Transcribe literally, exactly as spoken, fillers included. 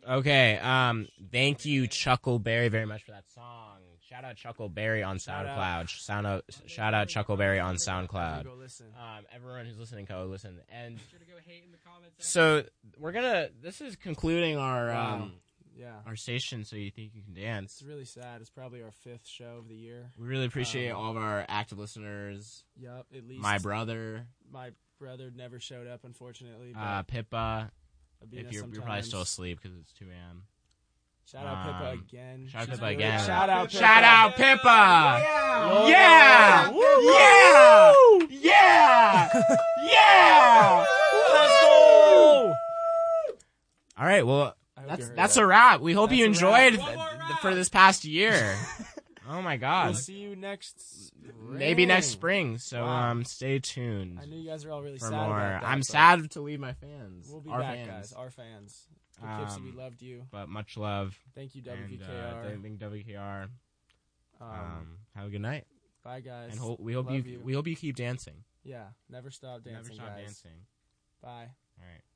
Okay. Um. Thank you, Chuckleberry, very much for that song. Shout out Chuckleberry on Shout SoundCloud. out. Shout out. Shout out Chuckleberry on SoundCloud. Go listen. Um. Everyone who's listening, go listen. And Sure to go hate in the comments. so we're gonna. This is concluding our Wow. um Yeah. our station. So you think you can dance? It's really sad. It's probably our fifth show of the year. We really appreciate Um, all of our active listeners. Yep. At least My brother, my brother never showed up, unfortunately. But uh, Pippa. Abina If you're, you're probably sometimes. still asleep because it's two a.m. Shout out Pippa um, again. shout out She's Pippa really- again. Shout out Pippa. Shout out Pippa! Yeah. Yeah! Woo! Yeah! Yeah! Yeah! Let's go! All right, well, I hope that's you heard that's that. a wrap. We hope That's you a enjoyed wrap. th- One more th- wrap. for this past year. Oh my God! We'll see you next Maybe next spring. spring. So Wow. um, stay tuned I knew you guys were all really for sad more. about that. I'm but sad to leave my fans. We'll be our back, fans. guys. Our fans. Poughkeepsie, we Um, loved you. But much love. Thank you, And W K uh, R. thank W K R. um, Um, have a good night, bye, guys. and ho- we hope Love you, you. we hope you keep dancing. Yeah, never stop dancing, Never stop guys. dancing. Bye. All right.